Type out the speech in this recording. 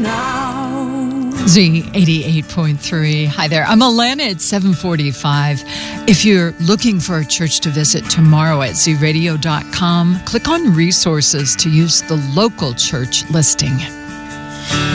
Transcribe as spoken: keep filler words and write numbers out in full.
now. Z eighty-eight point three. Hi there. I'm Alana at seven forty-five. If you're looking for a church to visit tomorrow at z radio dot com, click on resources to use the local church listing.